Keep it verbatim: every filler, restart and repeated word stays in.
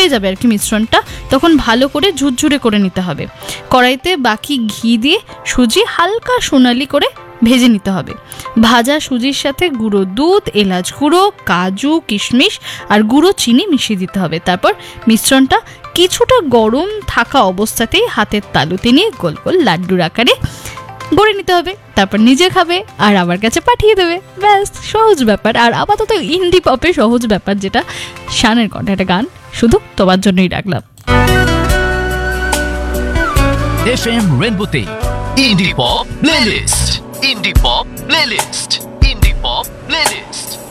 হয়ে যাবে আর কি মিশ্রণটা, তখন ভালো করে ঝুরঝুরে করে নিতে হবে। কড়াইতে বাকি ঘি দিয়ে সুজি হালকা সোনালি করে ভেজে নিতে হবে। ভাজা সুজির সাথে গুঁড়ো দুধ, এলাচ গুঁড়ো, কাজু, কিশমিশ আর গুঁড়ো চিনি মিশিয়ে দিতে হবে। তারপর মিশ্রণটা কিছুটা গরম থাকা অবস্থাতেই হাতের তালুতে নিয়ে গোল গোল লাড্ডুর আকারে গড়ে নিতে হবে। তারপর নিজে খাবে আর আমার কাছে পাঠিয়ে দেবে। ব্যাস, সহজ ব্যাপার। আর আপাতত ইন্ডি পপে সহজ ব্যাপার, যেটা শানের কণ্ঠে একটা গান, শুধু তোমার জন্যই রাখলাম। এফএম রেনবোতে ইন্ডি পপ প্লেলিস্ট, ইন্ডি পপ প্লেলিস্ট, ইন্ডি পপ প্লেলিস্ট।